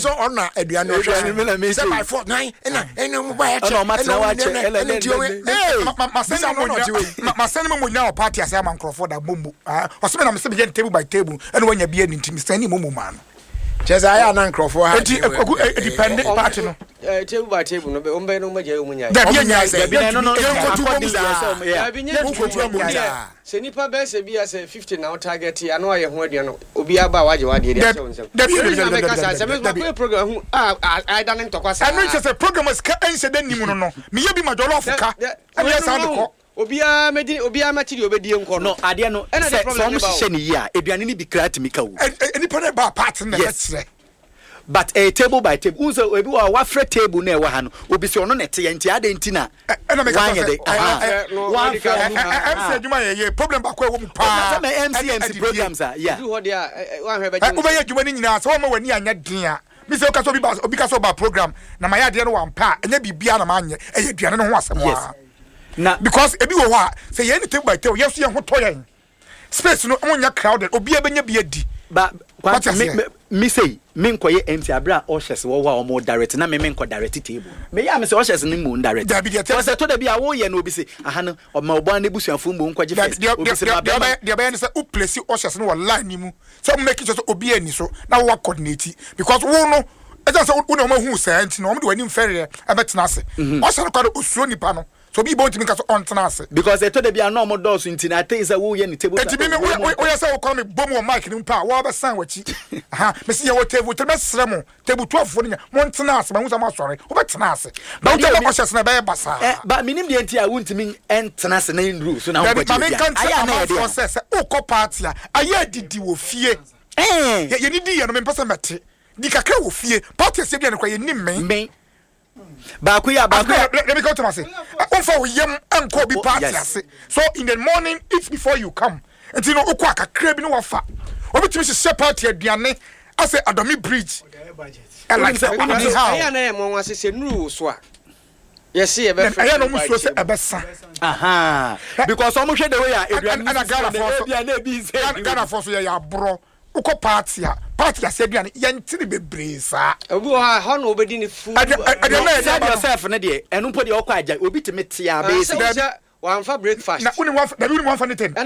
so on na aduane o hwe say by 4 9 na mo ba ya che no matter wa che ma send mo nya o party ase am nkrofo da bombo o se me na me se be table by table ene wanya bia ni ntimi send mo ma no cheza aya na nkrofo ha dependent party no table by table no be o mbe no ma je o munya da bia nya say no se nipa be se bia se 50 na target ya no aye ho aduano obi aba waje wade dey say wonsem da bia se me program hu I don't talk kwasa anu che say program is ka ense da nimu no me ye bi ma jollof ka and yes and ko obia ma chiri obedi enko no ade no se so mo hye ne yi a aduane ni bi krat mi ka wo nipa na ba part na let's but a table by table unso obi wa wafre table na e wa ha no obi se ono nete ye nti ade nti na na me ka say MC adwuma ye problem ba kwa wo mu pa na MC programs are yeah do ho dia wan hwe ba uba ye adwuma ni nyina so ma wani anya din a mi se o ka so obi ka so ba program na ma ya de no wan pa enya bibia na ma anye eye aduane no ho asem wa na because ebi wo ha say ye ni table by table ye so ye ho to ye space no onya crowded obi abenya bi adi ba me say me nkoye MC abra oshes wo wa omo direct na me nko direct table me ya me say oshes ni mo direct because to da bia wo ye na obi say aha no o ma obo na busuafo mbo nkoje first obi say ba dia ba ni say u place oshes no line ni mu say make sure obi ani so na wo coordinate because wo no e just say wo na ma hu say anti no o de wani mfere abetena ase oshes no kwado osuo nipa no so be born to me on tenase because they told be no more doors in tina say wo ye ni table enti me we say wo call me bom o mic ni mpa wo be san wachi aha me see wo table te be sere mo table 12 fo nya mo tenase ma hu sa ma sore wo be tenase ba wo table conscious na be basa ba minim de enti a wuntimi entenase na in rule so na wo kwaji aya na dey say o ko party aya didi wo fie ye ni di ye no me pesa mete di kakra wo fie party se bia ne kwa ye ni men ba ku ya let me go to my say for yam anko bi party ase so in the morning eat before you come until no ukwa kakra bi no wafa obitimi se party aduane ase Adomi Bridge like aya na mo wase se nuru so a yes e be aya no muso se ebesa aha because omo hwe the way aduane na Ghana for so ya bro uko party aseduane yentiri bebre sa obi ha no obedi ni food yourself na de enu po de okwa aja obi teme tia be one for breakfast na uni one for anything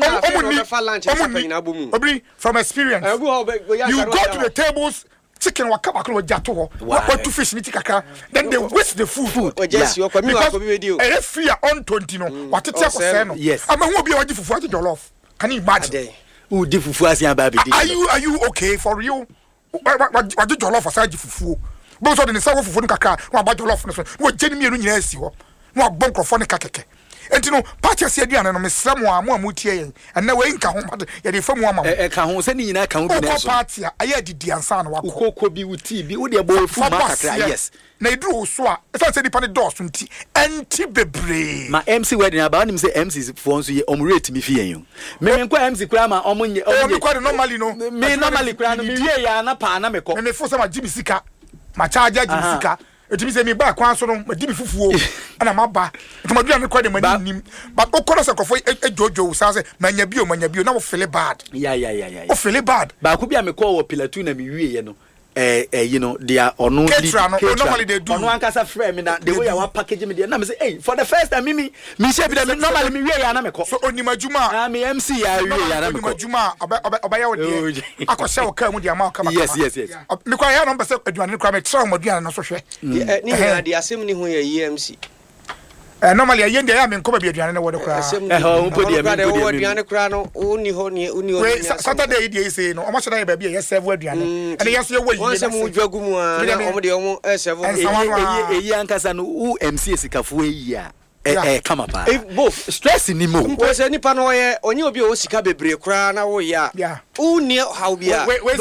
obi from experience you go to the tables chicken wakaba ko jato ho what to fish ni tikaka then they waste the food yes you kwa mi wa ko bi video e free on 20 no watete akose no ama hu obi waji fufu ati jollof can you imagine who di fufu asian ba be are you okay for real what jollof asaji fufu bo so de ne sawo fufu nkaka wa ba jollof no so wo jeni mienu nyina asi ho no bon krofo ne kakeke enti no party ase aduane no mesramo amu tie yen na we nka ho ye de famu ama ka ho se ni nyina ka ho bi na so party aya didi ansa na wako ukoko bi wuti bi wo de bo fu ma kakra yes na idru so a e say nipa ne dos nti enti bebre ma MC wedding aba nim say MC fo nso ye omrate mi fi yen me nkwa MC kura ma omonye kwa normally no me normally kura no me wie ya na pa na me ko me fo say ma jibi sika ma charge jibi sika etimi say me ba kwan so no ma dibi fufuo ana maba etuma ne kwa de mani nim but okoro se kofo ejojo sa say manya bio na wo feel bad yeah wo feel bad ba ku bia me call wo pilatu na me wie ye no you know they are onu normally they do onu ankasa frame me na the way I package me there na me say hey for the first time me share bi normally me wie ya na me ko so onimajuma me MC ya wie ya na me ko onimajuma obaya wo de akose wo ka mu de ama ka ma yes me kwa ya no be say aduane kwa me try mo aduane no so hwe ni na de asem ni ho ya EMC normally ayen de ya me nko ba bi aduane na wo de kwa ho po de me aduane kra no uni ho Saturday dey say no omo sheda ba bi ya serve aduane and yes ye wo yi se mu dwagu mu a na omo de omo serve eyi ankasa no u MC esikafo eyi a come up both stress ni mo because nipa no ye onye obi o sika bebre kra na wo ya uni how bia we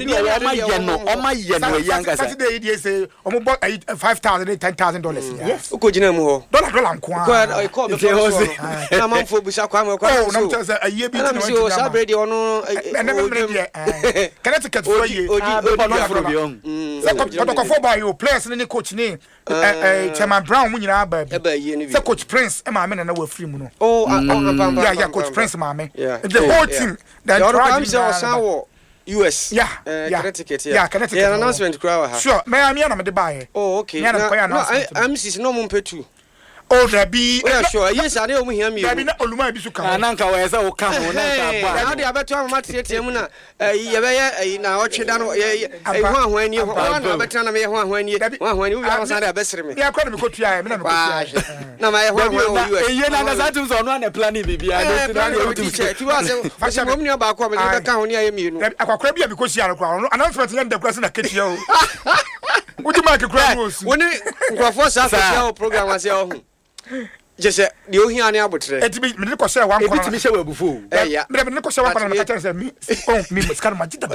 say oma ye no yanga Saturday dey say omo bought $5,000 $10,000 yes uko jina mu ho dollar nko a ko be na man fo busa kwa me kwa oh na mtse say aye bi na so sabredi ono na me dey Connecticut for ye so ko for buy you players ni coach ni Chairman Brown mu nyina ba bi Coach Prince e ma me na wa free mu no oh yeah Coach Prince ma me the whole team then try to US. Connecticut. Yeah, announcement crowd. Sure, may I am the buyer. Oh, okay. I'm seeing no more petu. Oh, there be. Oh, sure. Yes, I don't hear me. There be not Oluma Bisuka. Nanka was a come. Now the other time, Matimuna, now, Chidano, when you want to better me when you are not a best. Yeah, quite a good try. No, my one, on one planning, baby. I don't teacher. To us, I am only about coming out of town near you. I could be because you are a crown. Announcement in the person that catch you. Would you make a crown? When you first have a program as your own. Just you hear any about it. It be me say one corner. It be say we before. Yeah. Me say one corner. That say me. Oh, me must carry my jita.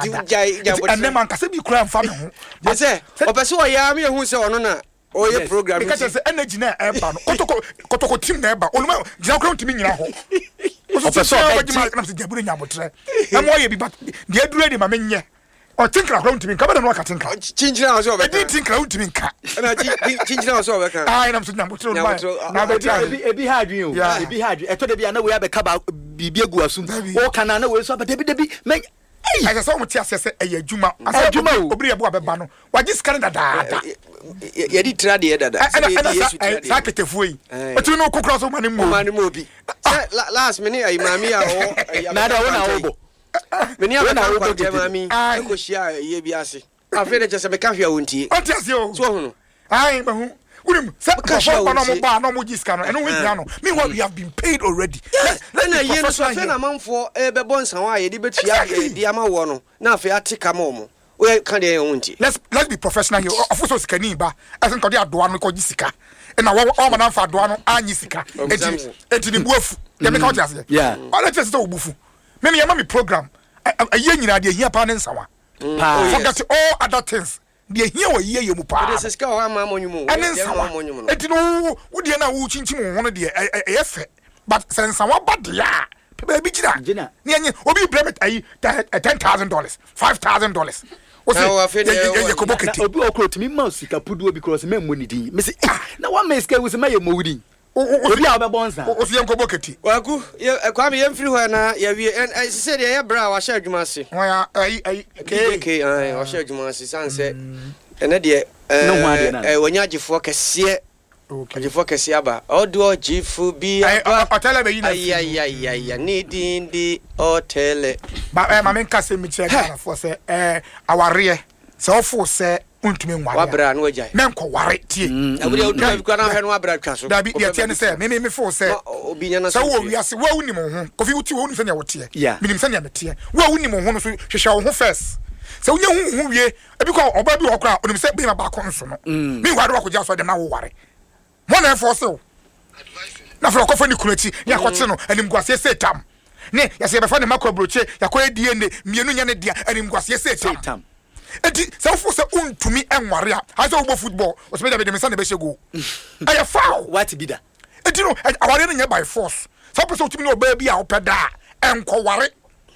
And them man kase be kura family ho. They say, "Opeso ya me hu say ono na o ye program." Because say energy na e ba no. Kotoko team na e ba. Oluma jina kura team nyina ho. Opeso ya jima na se jaburu nya botre. Na mo ye bi but de aduru de ma menye. O tinkra kra untimi nka bada no aka tinkra chinchina so be ka tinkra untimi nka na chinchina so be ka ah ina mso nyambo tro na be try ebi ha adwen o ebi ha adwen eto de bia na we abeka ba bibi egu asum o kana na we so ba debi me ai asa mo ti asese eye adwuma asa adwuma obiri ye bo abeba no waji skare dada ye di trade ye dada sa ketefu yi otu no kokro so mani mo bi last minute ai mami a o na da wona obo meni abeka ko jemami ko shia ye biase afede chese be kafia wontie o tiase o so hono ai bahu unim se kafia no mo ba no mo giska no eno we dia no meanwhile we have been paid already na ye no so fe na manfo e be bon san wa ye di betua di ama wo no na afi atika ma mo we kan de wontie let's be professional here of so skani ba asen ko de adoa no ko gisika na wo ma na fa adoa no anyi sika enti ni buafu ye me ka o tiase yeah all that is so obufu me yama me program a ye nyina de hia pa ne nsawa forget all other things de hia wa ye mu pa de seska wa ma monyumu etino wo de na wo chinchim wo no de ye fe but sensawa badia pe bi gina ne anye obi bremet ayi $10,000 $5,000 ye ko boketi obi okro timi ma sika pudu obi cross me money din me say na one me sika we say me ye mowudi obi a obebonsa o se yenko boketi waku kwa me yemfiri ho na ya wie se de ye bra wa sha adwuma se won ya ke wa sha adwuma se sanse ene de wonya gifo kese gifo kese aba odo gifu bi aba hotel be yina ayayaya ni dindi hotel ba ma men kase mi che kana fo se aware se ofo se untumi nware wabra no wajai men ko ware tie awuri odu kwa na hwe no wabra twa so da bi ye tie ne se me fo se obi nya na so wo wiase wo unim ho kofi wuti wo unim se ne wotie minim se ne metie wo unim ho no so hwehwe wo ho first se unya hu wie ebi ko oba bi hokra onim se be ma ba ko nso no mi ware wa ko ja so de na wo ware mo na fo se na fro ko fa ni kunati ya ko te no anim gwase se tam ne ya se be fa ne makro broche ya ko edie ne mienu nya ne dia anim gwase se tam enti se wo se untumi enware a ha se wo bo football o se be de me sa ne be shego aya foul what be that enti no aware ne nya by force so person utumi no oba bi a opeda enko ware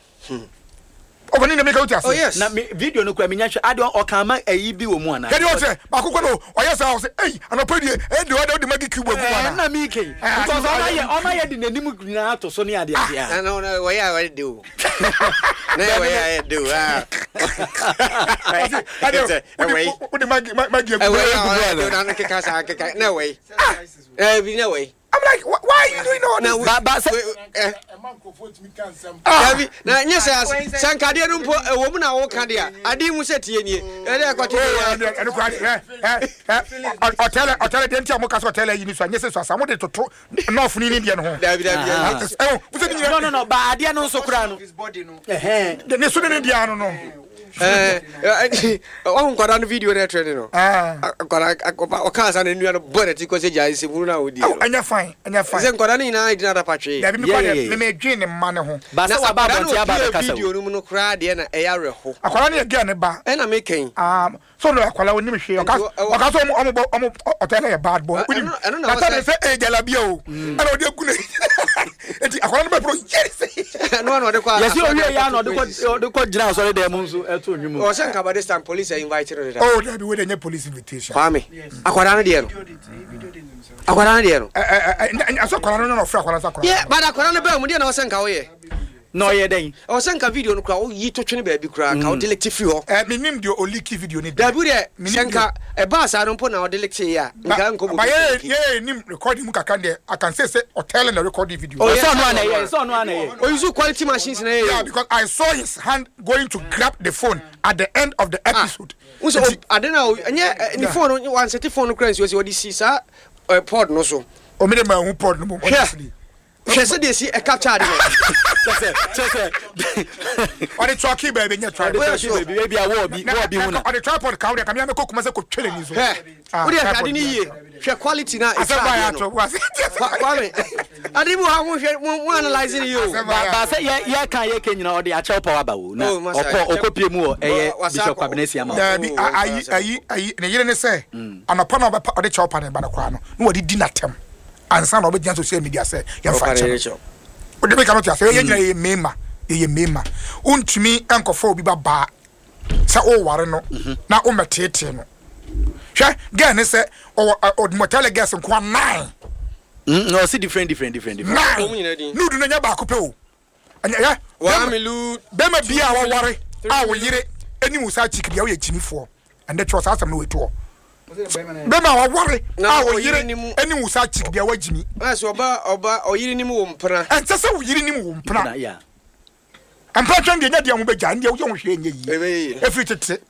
ogani na make out oh yes na video no kwa menya hwe ade o kan ma ayi bi wo mu ana kedi o se ba kokko no o yes I say eh anopedi e de o de magi cube gu ana na mi ke because ona ye de nanim na to so ne ade ade no we ya we do na we ya do o de magi gu na na ke kasa ke na we bi na we I'm like, why are you doing all this? Na nyesa sankade no mpo wo mu na wo ka dia ade mu setie nie e dey kwate hotel den ti amoka hotel yi ni so nyesa so asamo de toto no funi ni de no ho no ba ade no so kura no ne so ne dia no on kwada no video na trend no kwada o ka sa na nua no bone ti ko se jai se buru na odi anya fine se kwada ni na idina da patwe da bi mi kwada me dwe ne ma ne ho ba sa wa ba bon ti aba ka sa video no kra de na e ya reho akwada ne ga ne ba e na me ken so no akwada woni me hwe o ka so omo hotel ya bad boy woni na ta se e jalabia o ana odi akune enti akwada no be pro yes no de kwa yes o wie ya no de ko jira so de mu nso eto nwumu o sen ka ba this time police are invited to that oh there be we dey police invitation kwame akwada no de no akwada no de no aso akwada no no fra akwada sa akwada yeah but akwada no be mu de na o sen ka wo ye no ye den o senka video no kra o yi to twene ba bi kra ka o delete free ho minim de o leak video ni da bi de senka e ba sa no mpo na o delete ya nka nko bo ye nim recording mu kaka de I can say o telling the recording video so no ana ye o use quality machines na ye yeah because I saw his hand going to grab the phone at the end of the episode so adena anya ni phone one set phone kra nsi o di si sa pod no so o me de ma hu pod no mo honestly Chese de si e capture de. Chese. On the trucky baby, you try. Baby I will be una. On the tripod cow, come here me cook myself cook chilling is. What dey ade ni ye? Hwe quality na e say no. Kwame. Ade mu ha mo hwe mo analyzing you. Ba say ye kan ye kan nyina o dey a power ba wo. Na okopie mu o eye Bishop Kwabenesi ama. Ayi ne yire ne say anopa na o dey chop pan ba na kwa no. No wo di natem. Ansa na obedient social media say ye fa che. O de be cannot say ye nyina ye mema. Untumi enkofo obi ba say o ware no na o metete no. Hwe girl ne say o motel girls nko 9. No see different. No do nya ba ko pe o. Anya wa melu be ma bia wa ware a wo yire eni musa chik bia wo ye chimifo and the trust asem no weto. Bema wa worry a wo yire eni musa chik bia wagimi aso oba o yire ni mu wo mpra enta se wo yire ni mu wo mpra ya ampa twan de nya de mo beja ndi wo hwe nya yi efri tete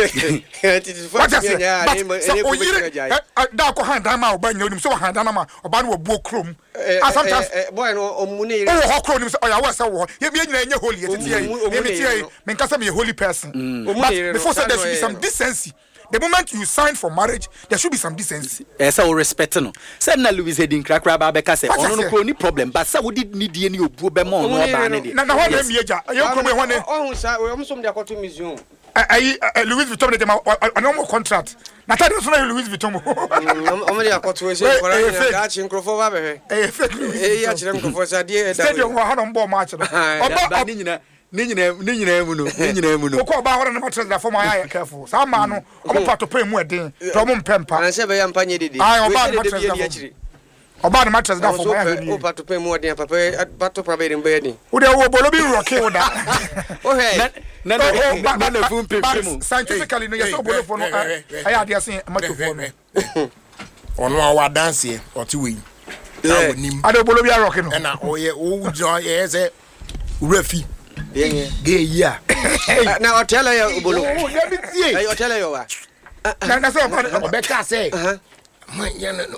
o yire da ko handa ma oba nya onim so handa na ma oba no wo krom asanta boy no omune yire o ho krom so ya wo se wo ye me nya holy tete me nka se me holy person but before say there should be some decency. The moment you sign for marriage, there should be some decency. Yes, I will respect no. Said na Louis Hedin Krakra Babeka say, "Oh no, no problem." But so we did need any obu be mo no ba ne. Na ho na mieja. You come when oh sir, we am some dey akoto museum. Louis Vuitton dey ma no contract. Na tell us na Louis Vuitton. O dey akoto we say for na ga chi nkrofo ba be he. Fake. Ya chi nkrofo say dey. Stadium ho na mbo match no. Oba ni nyina mu no. Ko ba hore na match da for my careful. Sa ma no, o pa to pay mu edin. To mo mpempa. Na se be ya mpanye dede. Oba na match da. Oba na match da for my. O pa to pay mu edin papa pa to pa be dem be edin. Wo de wo bolo bi rock wo da. O he. Na fun pepe mu. Scientifically no yes bolo for no. Aya dey say match for no. Ono awa dance o ti we. Na wonim. Ade bolo bi rock no. Na o ye o jo ye say refi. Gay ya. Na hotel ya ubolo. Let me see. Ay hotel ya wa. Na so o be ka say. Man ya no.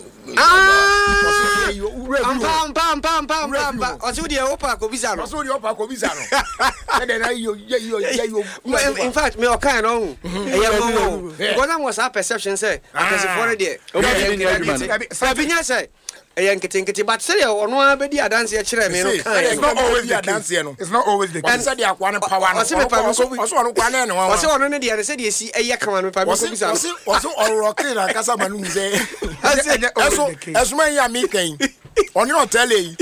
Pam. O se odi e opa ko visa no. In fact, me o kan no. E mo. Go na mo sa perception say. Because for there. Sabinya say. Eyankete but say ono abedi adanse e kire me no kan. It's not always the dance no. It's not always the case. Say the akwa ne power no. Oso ono kwa na no. Oso ono ne de say de si eye kama me pa me ko bisa. Oso oro kire na kasa manu say. Eso man ya me kan. Oni hotel yi.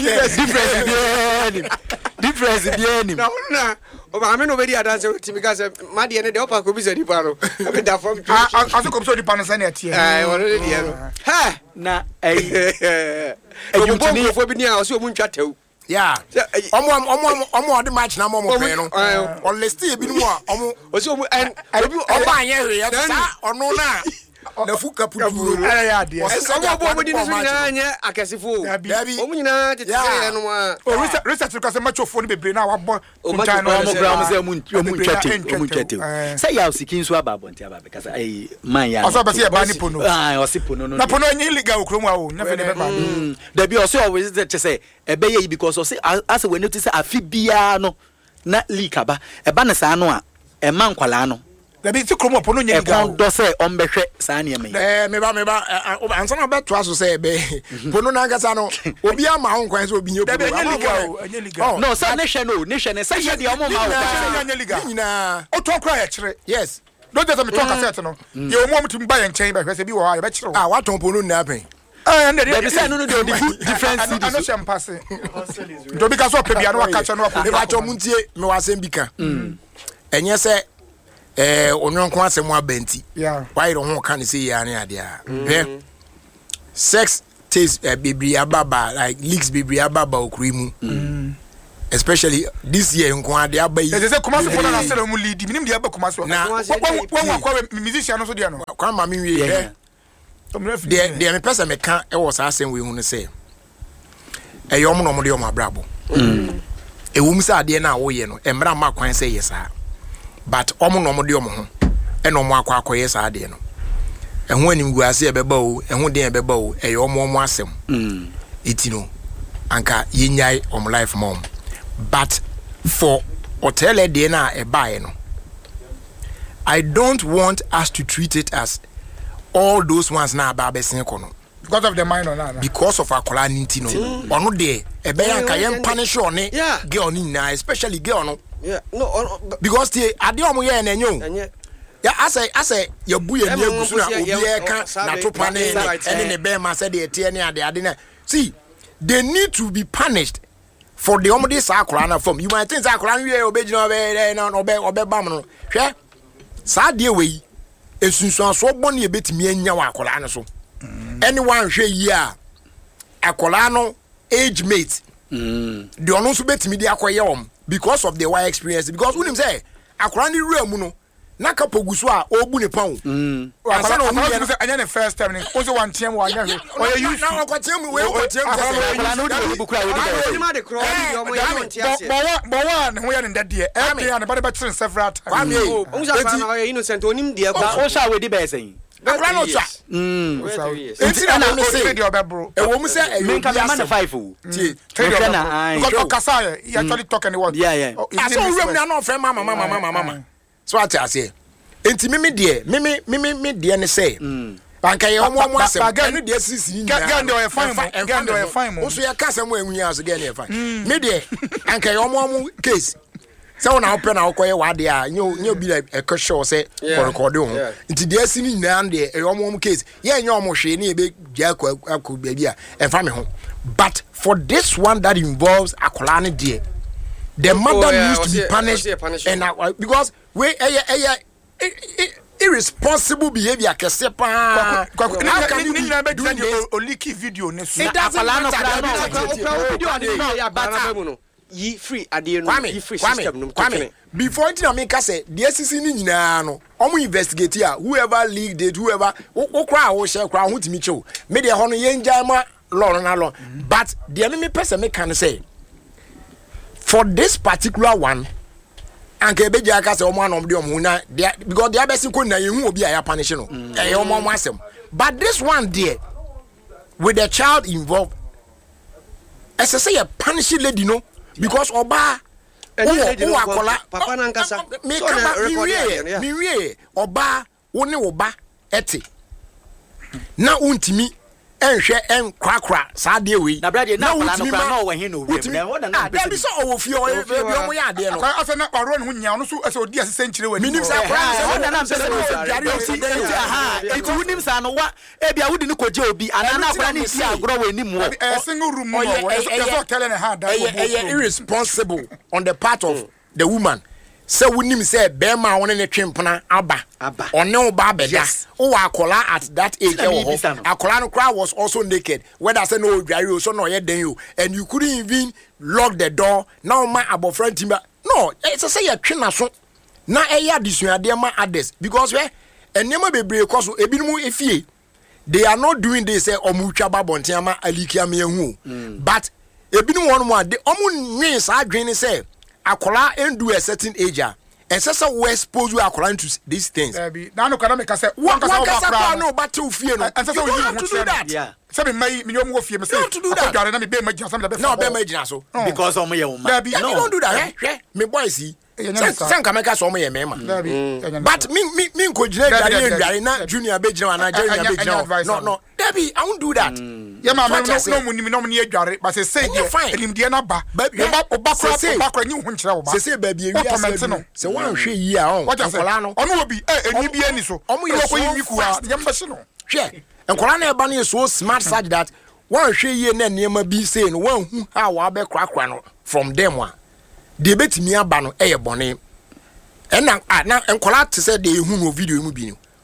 Difference bien ni. Na o ba me no bedi adanse ti because ma de ne de opa ko bisa di pa no. Me da from. Aso ko so di pa no say na tie. Ono ne de no. Ha na ejutini fo bi ni a o se o mu ntwa taw yeah omo de match na mo pe no o list e bi no omo o se o mu en omo anye hwe sa ono na na fuka puduro ya de o se omo bo di ni so na anye akasifo o mu nyina tete ya no ma o research ko se matchofo ni bebre na wa bo kunta no omo gra mo se mu ntwate say ya sikin so ababonti ababe kasa man ya o so be se e ba ni pono o se pono no na pono nyi liga okrom a o na fe ne be ba da bi o so always say ebe ye because o say as we notice afi bia no na likaba e ba na sa no a e man kwala no da bi ti kromo pono nyi liga o do say o mbehwe sa na me me ba ansa na be to aso say be pono na ngasa no obi ama ho kwan so obi nye pono nyi liga no sa ne hwe ne say hwe de o mo ma o nyi liga nyina o to kra ya kire yes don't just me talk cassette no ye o mo mutim ba ye nchen ba hwe se bi wo ha ye be kire wa ton pono na pen there say no the different cities I no sham pass do because o pe bia no aka che no me ba cho muntie me wa sem bi kan enye se onyonkon asem abenti why do ho kan say ya ne ade a sex taste bibri ababa like leaks bibri ababa okrimu especially this year nko ade abayi they say Kumasi for na sell mu lead minim dey aba Kumasi na when akwa musician no so dey no kwa ma me wie dey me pesa me ka e wo sa asem we hu no say eyom no mo dey o ma brabo ewum sa ade na wo ye no emra ma kwan say yes a but omo no mo dey o mo ho e no mo akwa akoye sa ade no ehun anim guase e beba o ehun den e beba o eyom mo asem itino anka yenyai om life mom but for hotel ade na e bae no I don't want us to treat it as all those ones na ba besin kono because of the minor na because of akola ninti no ono de e be yanka yen punish on girl ni na especially girl no because the ade omo ye na enyo ya ase ya bu ye ni egusu na obi e ka na to pane ene ne be ma se de tie ne ade na see they need to be punished for the omode sa akola na form you might think sa akola we obegina obe bam no hwe sa de we esunsun so boni ebetimi anya wa akola no so anyone hwe yi a akola no age mate the ono so betimi de akoye om because of the wide experience because unim say akola ni rua mu no na kapoguso a obu ne pan asa no hu say anya the first time ni o so wan tiam wa anya hwe o ye use na okotiam we okotiam akola no do bu kura we do ni ma de kro bi omo ye no ntiase bo ne ho ye ne dade e be an body better several times kwame o sa fa na ye innocent onim de ko o sha we di be sen akola no cha enti na me say de obebro e wo mu say me ka man 5 o ti na ai because kasa you actually talk anyone yeah aso room na no friend mama so ati ase enti me de ne say banka ye omo asem anu de sisi ni gan de o fine mo so ye kasa mo enwu aso gan e fine me de anka ye omo case se wona open na okoye wade a nyo bi e ko show say for record ho nti de asi ni nyina de e omo case ye nya omo hwe ni e be gya akọ baabi a e fa me ho but for this one that involves akola ne de the mother needs to be punished and because we irresponsible behavior kese pa how can you do the leaky video ne so it doesn't matter yi free ade no yi free system no kwame before it na me ka say the SCC ni nyina no omo investigate here whoever leaked it whoever wo kra wo share kra ho timi chew me de ho no ye njai ma law na law but the me person me can say for this particular one anke beji aka say omo anom de omo na because the abesi ko na yehu obi a ya punish no e omo asem but this one there with the child involved as I say a punish lady no because oba akola papa na nkasa me wie oba wo ne oba ete na untimi enhwe enkrakra saa de we na brade na akola no kra na o he no we na ho na na be so o fi o mo ya de no asa na oro ne ho nya no so asa odi asese nkyire wani minim sa kra ho na na pese no diare o si aha eti wunim sa no wa e bia wudi ne koje obi ana na akola ne si agro we ni mu single room mo so telling her that irresponsible on the part of the woman say wunim say be ma won ne twempena aba one oba beda o akola at that age akola no cry was also naked whether say no dware o so no ye den you and you couldn't even lock the door now ma abofran timba no it's say you twena so na eya disuade ma others because we enema bebre koso ebinum efie they are not doing this say omutwa babonten ma alikia me hu but ebinum won mo ade omu nwen sa adwen say akola endu a certain age and so we expose you akola into these things na no kana make say one kasa no battle fie no and so you have to do that yeah say me nyom go fie me say to do that na me be ma jina some be no be ma jina so because omo ye woman no don't do that me boys see sen kameka so omo ye me ma but me ko jina dware na junior be jina na junior be jina no Debbie I won't do that yeah ma no munimi no ne adware but say enim de na ba oba kra nyi hu nkyere wo ba say baby wi ase no say wan hwe yi a on akola no ono obi eni bi ani so omo ye so yi miku a yem ba no hwe akola na e ba no so smart such that wan hwe yi na niema bi say no wan hu ha wa be krakra no from them a de betimi aba no e ye bone na akola te say de hu no video mu bi no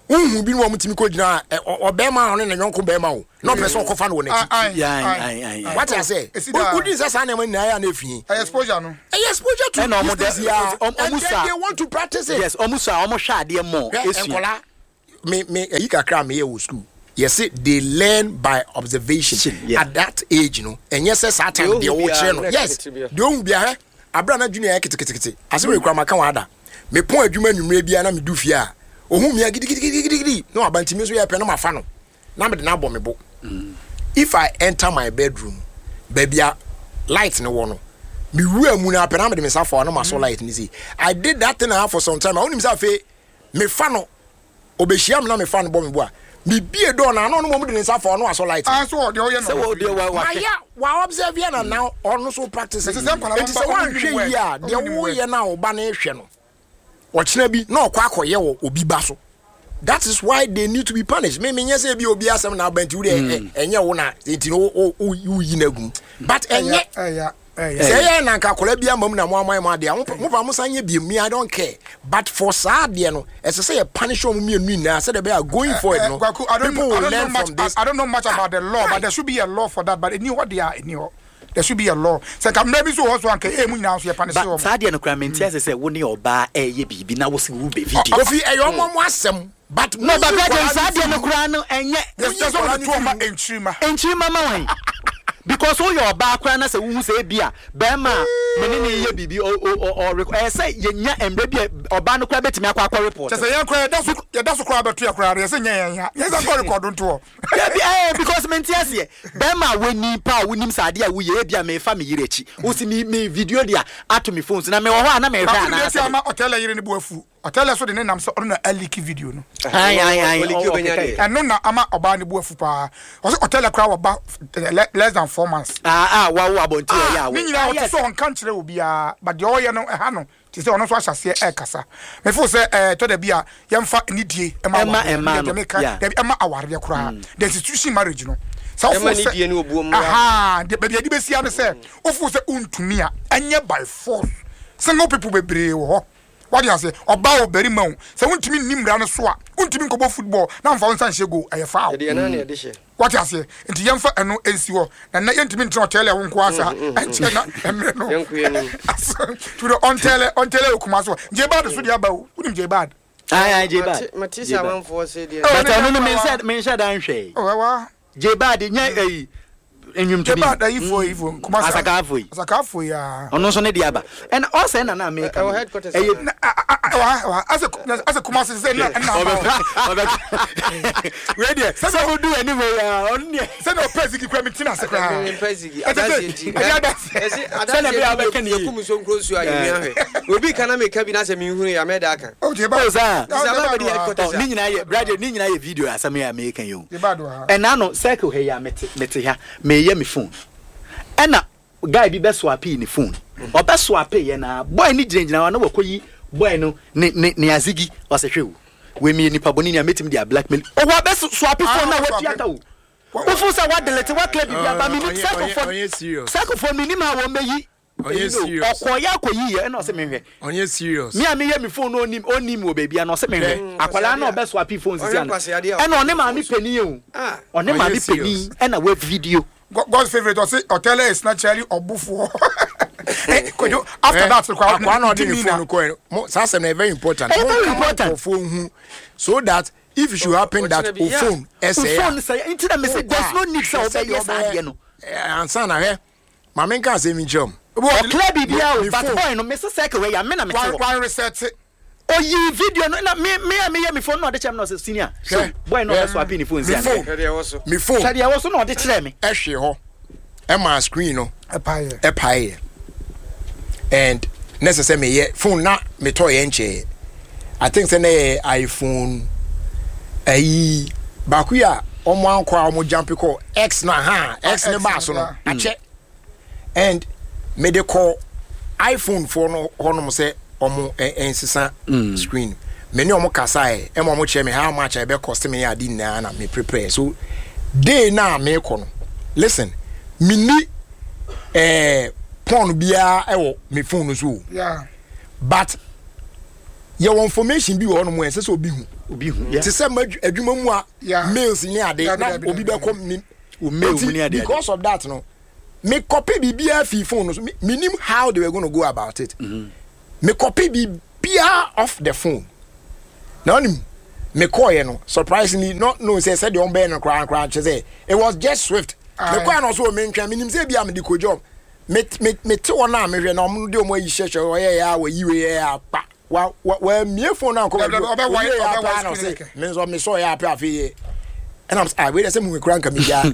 unhu bi no mutimi ko gina obema on na yonko bema o no person ko fa no na what I say who this say na na ya na efi exposure no exposure to no omusa they want to practice it yes omusa omo hwa ade mo esu me yi kakra me ye school yes they learn by observation at that age you know and yes say time they wo kire no yes they won bia abra na junior kitikiti ase we kura maka wada me pon adwuma nwumre bia na me du fie a ohun me gidigidi no abantimi so ye pe no mafa no na me de na bo me bo if I enter my bedroom baby light no wo no me wu amu na pe na me de me safa no maso light ni see I did that thing for some time I only me say fe me fa no obehia me na me fa no bo me bo a me bie do na no mo de safa no aso light so de o ye no so de wa observe ya na now ono so practice it is one hwe ya de wo ye na oba na ehwe no ochina bi na okwa akoye wo obi ba so that is why they need to be punished me nyese bi obi asem na banti wo de enye wo na enti no yi na gum but enye say na nka kola bia mam na mo aman ma de mo pa mo sanye bi me I don't care but for sad de no as say punish them me na say they are going for it no I don't know much about the law but there should be a law for that but any what they are any there should be a law say come maybe so also anka mu nyina so punish them but sad de no kra menti say wo ne oba ye bibi na wo se wo be video ofi eyo mo asem but no but sad de no kra no enye there's just one to ma enchima ma wan because all your background as a woman say bia bema menene ye bibi or say yenya embre bia oba no kwa betimi akwa report say yan kwa da so kwa betu akwa ye say nya yan kwa record nto because mentias ye bema weni pa wonim sade a wo ye bia me fa me yirechi wo si me video dia ato me phones na me wo ha na me hwa na say ama hotel yire ne bo afu hotel so de ne nam so na aliki video no aliki obenya eno na ama oba ne bo afu pa o say hotel akwa wo ba less than 4 months wow abonti ya we nyina o so on kan kire obi a but de o ye no ha no ti say ono so ahyase kasa me fo say to da bia yemfa nidie ema ema aware kura the institution marriage no so ema nidie ne obuom de be de besia no say o fo say untumi a anye by force single people bebre wo ho what you say oba oberi ma say untumi nimra no so a untumi nkobo football na mfa won san go aye fa de na de she what you say nti yemfa eno ensi ho na yentimi nti hotel e won ko asa enche na emre no to the on tele okuma so je bad so dia ba unim je bad je bad matisa wan for say dia but no men said dan hwe wa je bad nya enyum to be bad ifo kuma asakafo ya ono so ne dia ba and also na America as a kuma say na ready so we do anyway on say no pesiki kwa mitina sekra pesiki adasi na be abeka ne kum so nkrosu ayi ahwe obi kana me ka bi na se mi hunu ya meda aka o je ba sa ni nyina ye brother ni nyina ye video asame ya America yo and now circle he ya mete ha me me phone ena guy bi be swap ni phone o be swap ye na boy ni ginagina na wakoyi boy no ne azigi o se hwewu we mi nipa boni ni ametim dia blackmail o wa be swap phone na wa tiata wo o fu sa wa delete wa clip bi aba mi ni circle phone mi ni ma wo meyi onye serious okoya akoyi ye na o se me hwe onye serious me a me ye me phone onim wo baby na o se me hwe akwala na o be swap phone sisi ana ena one ma mi pani o one ma mi pani ena we video God's favorite was hotel is naturally obufo. After that, one of the phone that's very important. Very important phone so that if it should happen that phone phone say internet message there's no need to obey yes idea no. Answer na he. Mama nka say me jam. O clear bibia o but boy no me say cycle we ya me na me tell. One reset o yi video no na me phone no de chem no senior so boy no be swap ni phone si me phone shade ya wo so no de kire me ehwe ho e ma screen no epaye and necessary me ye phone na me to ye nche I think say na iPhone ayi baku ya omo ankwa omo jump call X na X ne ba so no ache and me de call iPhone for no hono say omo ensisa screen many omo kasai e mo che me how much I be cost me adi na me prepare so day na me kono listen mini porn bia e wo me phone so yeah but your information bi wo no mo ense so bi hu obi hu ti say adwuma mu a mails ni ade na obi be come ni mail ni ade because of that no me copy bibia fi phone so me nim how they were going to go about it me copy bibia off the phone now me call you no surprisingly not no say the on be no cry say it was just swift me call no so me ntwa me nim say bia me di ko job me te wona me hwe na om de om yi hwehwe o ye ya wa yiwe ya pa wa me phone na ko me so me so ya pa afi and I'm wait say me kran ka me ya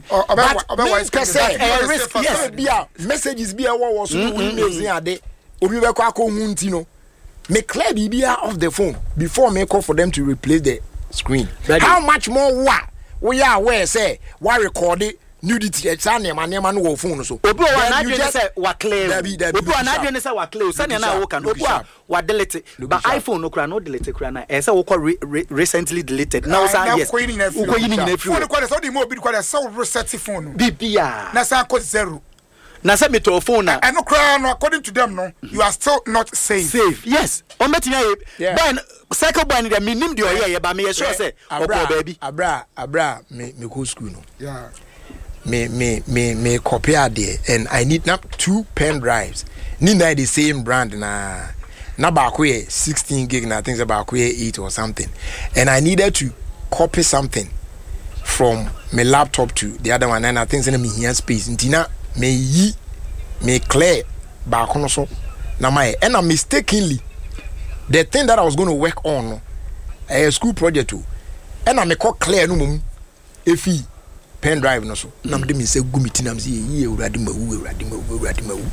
yes bia messages bia wo so emails ni ade obi be kwa ko hu nti no me clear bibia off the phone before me call for them to replace the screen. How much more we are aware say why record it nudity at Sunday man no phone so obi wa na dwen say wa clear obi wa na dwen say wa clear Sunday na wo kan obi wa delete but iPhone no kra no delete kra na say wo recently deleted now say yes wo ko yin na free phone ko so di mo obi ko dey say reset phone bibia na say ko 0 na say meto phone na and no according to them no you are still not safe yes o meti ya ben cycle boy ni minim de oye ba me sure say obo baby abra me go school no yeah me copy there and I need now 2 pen drives ni na the same brand na ba ko 16 gig na things about ko 8 or something and I needed to copy something from my laptop to the other one and I think in me here space ntina me clear back on so na my and I mistakenly the thing that I was going to work on a school project too and I me call clear no mum efi pen drive no so na me dem say gumiti na me say yi ewurade mawu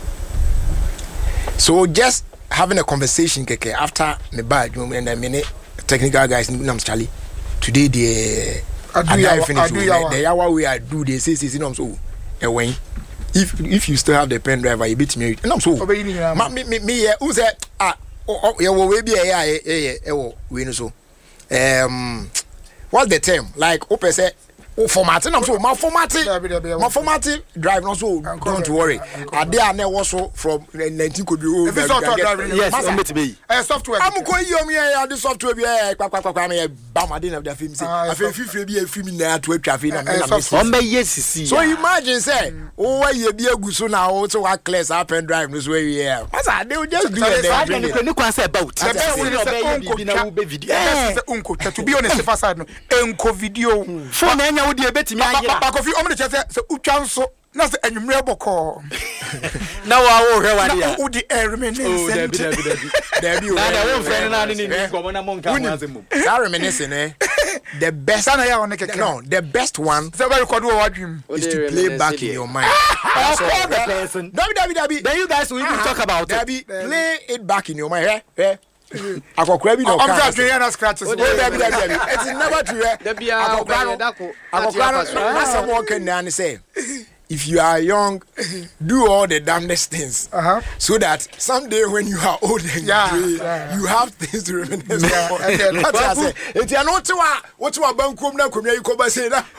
so just having a conversation keke after me badge and I mean technical guys na Charlie today the I finish the hour we I do they say no so when if you still have the pen drive you beat me and I'm so me who say we be we no so what's the term like open say formatting I'm so my formatting drive no so don't worry ade na was so from 19 could be yes be software I'm going you the software be kwa me bam ade na the film say afefifre bi afim na to atwafe na on be yes so imagine say o wa ye bi aguso na o to wa clear sa pen drive no so we here as I dey just do it ni kwan say about be na wo be video unko to be honest fasad no enko video phone enya wo de betimi ayira Kofi omne chese se utwa nso na se anwumre boko na wa wo hwe wade ya wo di reminiscence Debbie na da won friend na ni ngomo na monka mwazemu that reminiscence the best no the best one so record wo wadwim is to play back in your mind the person Debbie then you guys will even talk about Debbie play it back in your mind akokra bi no kan I'm just na scratches Debbie it's never true akokra na someone can say if you are young, do all the damnedest things so that someday when you are old and you have things to reminisce about. If you are not what you are bankum na kumya you come say na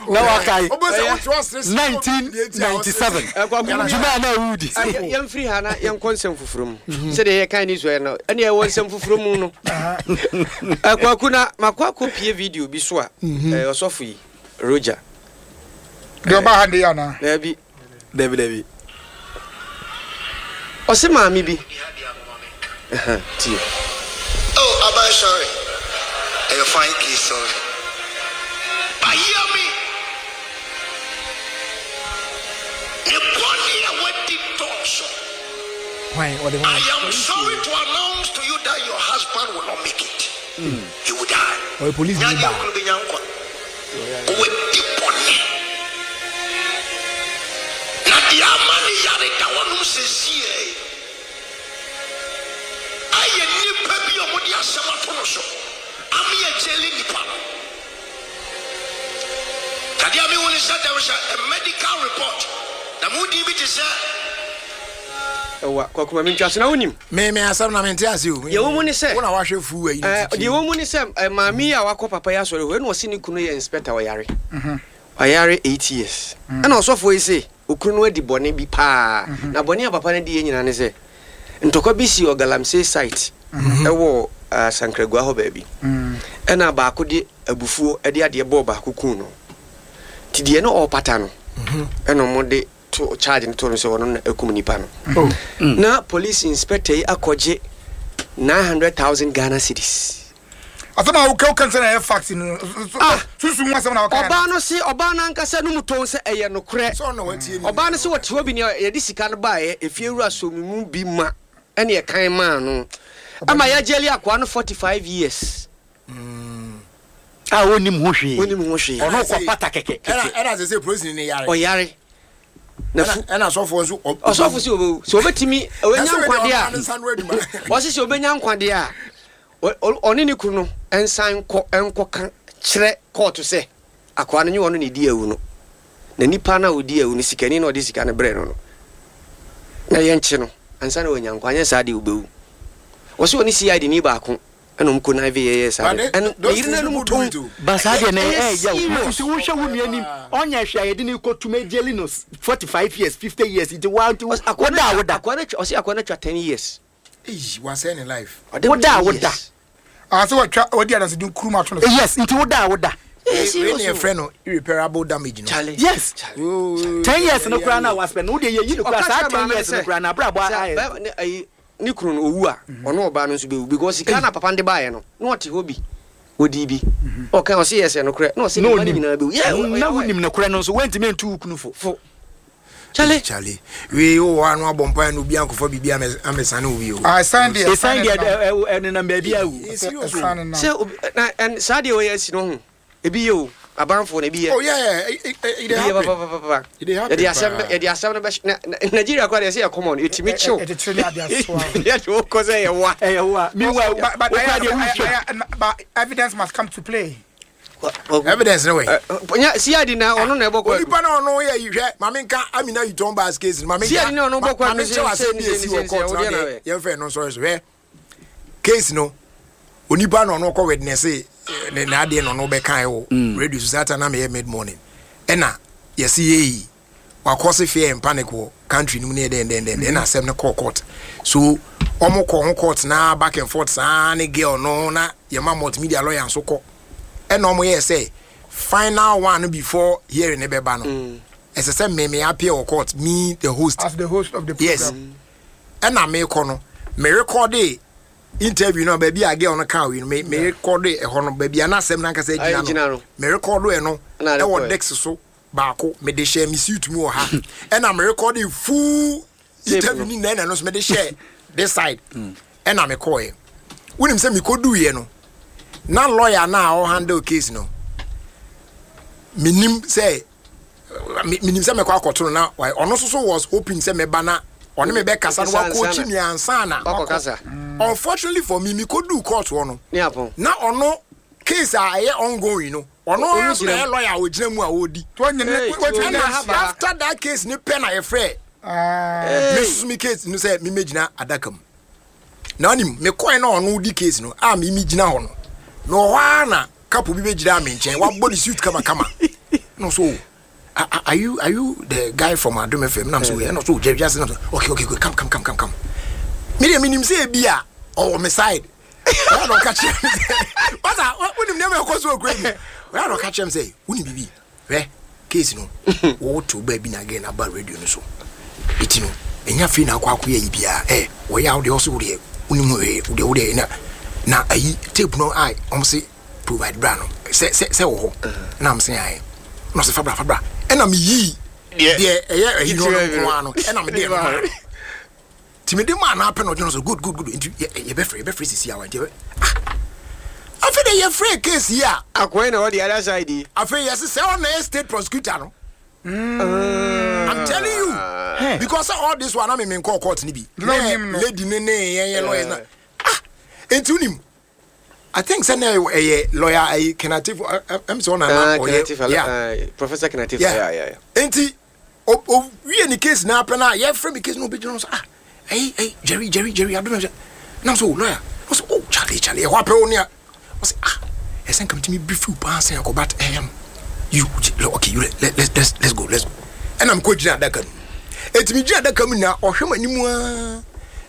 1997 Juma na Udi yam free hana yam konsem fufurum say dey kan ni so na ene e wonsem fufurum no akwakuna makwako pie video bi so a osofu yi Roger do ba hande yana Debbie o se maami bi ti oh aba sorry you fine key sorry but hear me the body what the torso why what I am sorry to announce to you that your husband will not make it he will die or police will die Yamani yare dawanu sesie aye nipa bi omodi asema tono so ami ejeli nipa kadi ami woni say there was a medical report na mudi bi ti say ewa kwakuma mi ntwase na wonim me asem na me ntiase o ye wo mu ni say wona wa hwe fu ayi ye wo mu ni say maami a wakọ papa ya sori ho na osi ni kunu ye inspector oyare oyare 8 years ana osofo yi say okunu no adi bone bi pa na bone papa na di yenyina ne se ntokwa bi si ogalamsey site ewo sankragua ho ba bi ɛna baako de abufuo ɛde ade bɔ baako kun no ti de no ɔpata no ɛna mo de to charge no to no so no akum nipa no na police inspector yi akɔgye 900,000 Ghana cedis. Asama o kan say na fact no susu mu asama na o kan. Oba no se oba na nkasa no muton se eye no korɛ. So na watie ni. Oba no se wote obi ne ye di sika no ba ye efie wura so mu bi ma ɛne ye kan ma no. Ama ya jeli akwa no 45 years. Onim ho hwe. Ono ko pata keke. Era say police ni yare. O yare. Na sofo nso osofo si obo so obetimi owenya nkwade a o se obenya nkwade a oni ni kunu ensan enko kan kire court se akwa no nyi wono ne di awu no na nipa na odi awu no sikani na odi sika ne bre no na yenchi no ansa na wonya nkwanye sa de obewu wo se oni CID ni ba ko enom ko na vie sa de en yirina no muton basa de na ya wo wo hwe wo nuanim onya hwe ayede ni kotuma jeli no 45 years 50 years it want to woda akwana twa 10 years was in life woda so what dia dance do kuruma to. Yes into woda really a friend irreparable damage no. Yes 10 years no kra na was spend no dey yi no kra sa 10 years no kra na bra boy ni kunu no owu a ono oba no so be because kana papa nde bae no no oti hobi odi bi o kan o se yes no kra no se no ni na be yeah na wonim no kra no so went me ntu kunu fo Charlie we o anu abompa no bi ankofo bibia amesane obi o I signed the number bia o se and sade o yes no ho ebi yo abanfo na bi oh yeah it asem na Nigeria kwa dey say common etimi chill yeah to cause e wa meanwhile but evidence must come to play. Evidence no way. CID na ono na ebokwa. Nipa na ono ye yihwe mamenka Amina Yuton Bas case mamenka. CID na ono bokwa no say ye fe no sorry so case no onipa na ono ko witness na ade no no be kan wo radio society na me mid morning ena yes ye wa cause fear and panic wo country no ne den na asem ne court so omo ko court na back and forth sa ne girl no na ye ma multimedia lawyer so ko and no more say final one before hearing the beba no as I said me appear or court me the host as the host of the program. Yes and I make no me record the interview no baby I get on account me record the hono baby and asem na kasa gina me record we no e wo dex so baako me de share me suit mu ha and I me record the full interview ni na no so me de share this side and I me call e wonim say me ko do ye no na lawyer na o handle case no minim say me kwa akoto na why ono so was hoping say me ba na ono me be kasa no wa coach ni ansa na unfortunately for me ko do court ono na ono case a ye ongoing no ono na lawyer o gina mu a odi after that case ni pen na ye frɛ me case no say me megina adakam na onim me coin na ono di case no a me gina ho no no wana couple bi bejira me nchen wa body suit kama no so are you the guy from Adom FM na so no so just okay come me nim say bia or me side I don't catch him but when him never go so great I don't catch him say woni bibi we case no wo to ba bi na again about radio no so it no enya free na akwa ye bia wo ya wo de also wo de wo de na ayi tape no I say provide brano say wo na am say ai no say fabra and am yi de he no no and am de no timi de man happen no so good you be free sisi awa de afi de ye free case here akwen na the other side afi yes say on state prosecutor no I'm telling you because all this one am in court ni bi lady ne lawyers na entunim I think say a lawyer a Kenatif I'm so na Professor Kenatif yeah enti we any case na happen na ye frame case no be no hey Jerry I don't know now so lawyer was oh Charlie what happen on here was I say come to me brief you pass and go but you okay you let's go and I'm going to that can enti me gina that come na ohwe manimu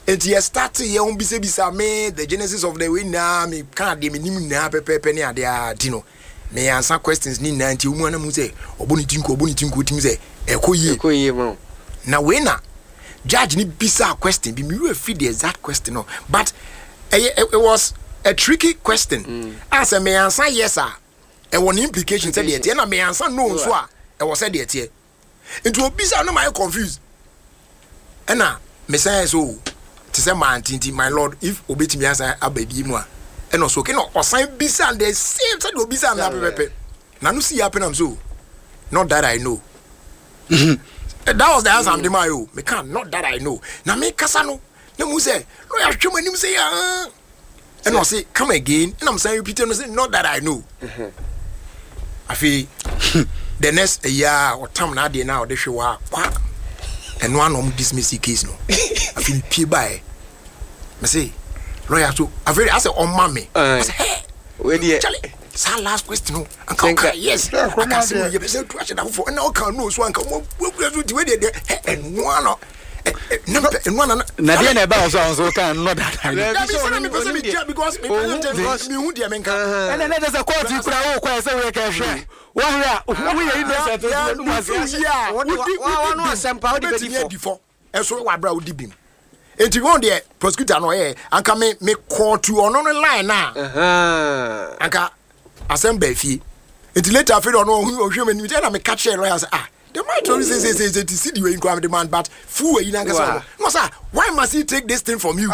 enti ye start ye on bisa me the genesis of the way na me kan de me nim na pepepe ne ade a ti no me answer questions ni na nti omu ana mu say oboni tinko tim say ekoye mo na we na judge ni bisa question bi me we feed the exact question no but it was a tricky question as a me answer yes sir e won implication say the na me answer no so a e was say the tie into obisa no my confused na me say so to say man tinti my lord if obetimi answer ababi mu a e no so ke no osan bisa the same say obisa na pepe na no see happen am so not that I know. That was the answer I'm demanding you. Me can't, not that I know. Na me kasa no. Na mu say, no ya twema nim say ah. And I say, come again. And I'm saying repeat and say, not that I know. I feel the next year or time na dey now they show wa kwa. And one of dismiss the case no. I feel pay by. Me say, lawyer so I say on mommy. I say, hey, where the sa last question no anka yes I can see you be say to action for na o kan no so anka mo so di we dey and one no na dey na ba so kan no that because me hu dia menka and na dey say court kura o kwa say we ka hwe wo hwe wo ye innocent no ma say wa no asempa o di before eso wa bra o di bim enti won dey prosecutor no anka me court to ono no line na anka assemble fie it later feel on ohwe mani tell me catch lawyer say the might only say to see the way in crime demand but fool you na say no sir why must he take this thing from you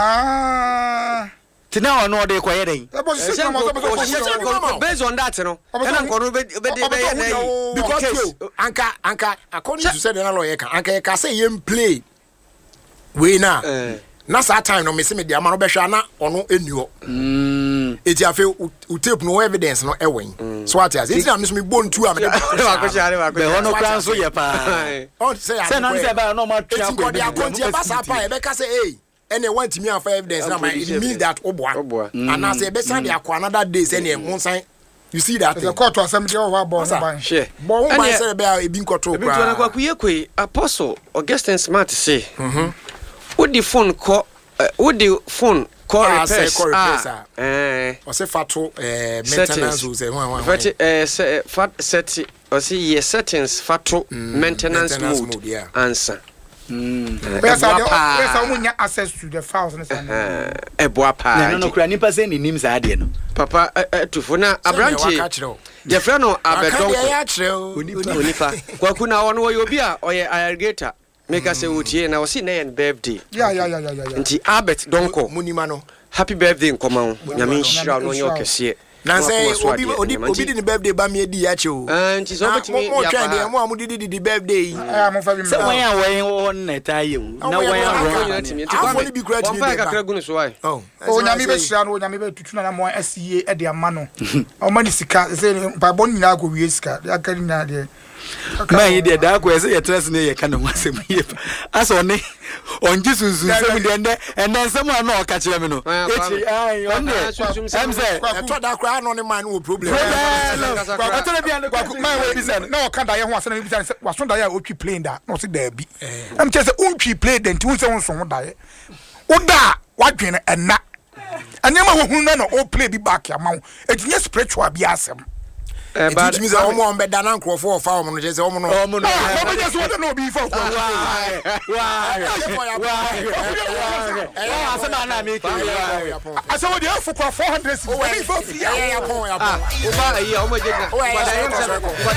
tina ono dey koye den based on that no na nkono be because anka according to say the lawyer kan anka say him play we na na sa time no me se me dia ma no behwa na ono eni ho eti afi u tape no evidence no ewen so what as eti na me so me bontu a me de be hono kran so ye pa on say no say ba no ma twa ko dia konti e ba sa pa e be ka say ene want me for evidence na it means that oboa and na say be send dia ko another day say ne monsan you see that the court assembly over born ban share bon ban say be a ebi nkoto kra ebi to na kwa kuyekwe apostle Augustine Smart say with the phone call repairs or say fato maintenance or say set or say yes settings fato maintenance mode answer where's our access to the files no kura nipa say ni nim za ade no papa to fona abranche the friend no abedon onipa kwaku na wono wo obi a oye irrigator make us say wotie na osi na yen birthday yeah nti Albert donko munima no happy birthday nkoma wo nyame nhira no nyo kese na say obi di birthday ba me di ya che o nti so betimi ya pa mo amudi birthday mo fa bi say wan ya won na taye na wan ya afoni bi kura timi ba kakra gunu so why o nyame be hira no nyame be tutu na mo SCA e de ama no o mani sika say ba bon nyina go wie sika ya kari na de man yi da ko ese ye tres ne ye kana wasem ye aso ne on Jesus nsem de ende nsem a na o ka kire me no echi ai on de em say to da kra no ne man no problem kwa tele bia ne kwa man we bisa na o ka da ye ho ase na bisa waso da ye o twi plane da no se da bi em che se untwi plane da nti wo se wo so ho da ye o da wadwene ena anyama ho hu na no o play bi back ya ma wo etinye spiritual bi asem but it means omo be dan ankrofo of farm no say omo no just want no be for why asa na me asa we dey for 400 ya pon o ba yi omo je